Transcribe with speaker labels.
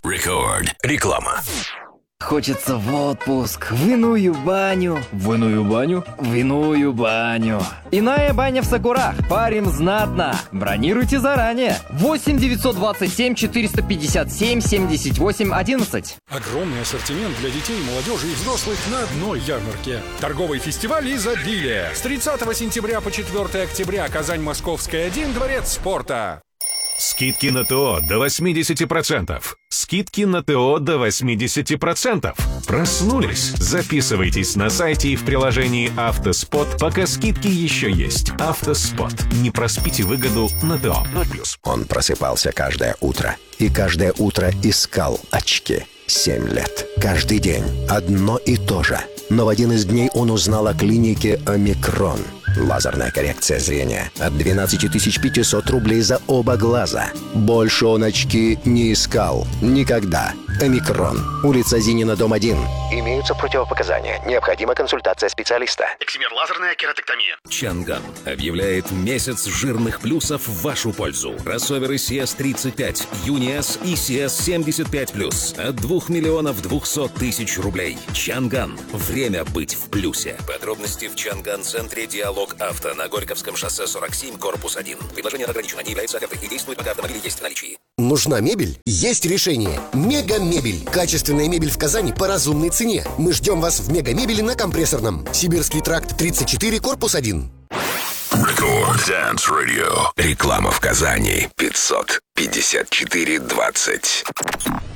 Speaker 1: Рекорд. Реклама.
Speaker 2: Хочется в отпуск, в иную баню. В иную баню? В иную баню. Иная баня в Сакурах. Парим знатно. Бронируйте заранее. 8 927 457 78 11.
Speaker 3: Огромный ассортимент для детей, молодежи и взрослых на одной ярмарке. Торговый фестиваль изобилия. С 30 сентября по 4 октября. Казань, Московская, 1, Дворец спорта.
Speaker 4: Скидки на ТО до 80%. Скидки на ТО до 80%. Проснулись? Записывайтесь на сайте и в приложении «Автоспот», пока скидки еще есть. «Автоспот». Не проспите выгоду на ТО.
Speaker 5: Он просыпался каждое утро. И каждое утро искал очки. 7 лет. Каждый день. Одно и то же. Но в один из дней он узнал о клинике «Омикрон». Лазерная коррекция зрения от 12 500 рублей за оба глаза. Больше он очки не искал. Никогда. Омикрон. Улица Зинина, дом 1. Имеются противопоказания. Необходима консультация специалиста.
Speaker 6: Эксимер лазерная кератоктомия.
Speaker 1: Чанган объявляет месяц жирных плюсов в вашу пользу. Кроссоверы CS35, Юниас и CS75+. От 2 миллионов 200 тысяч рублей. Чанган. Время быть в плюсе. Подробности в Чанган-центре «Диалог Авто» на Горьковском шоссе 47, корпус 1. Предложение ограничено, не является офертой и действует, пока автомобиль есть в наличии.
Speaker 7: Нужна мебель? Есть решение. Мегамебель. Качественная мебель в Казани по разумной цене. Мы ждем вас в Мегамебели на Компрессорном. Сибирский тракт 34, корпус 1.
Speaker 1: Рекорд Dance Radio. Реклама в Казани. 554-20.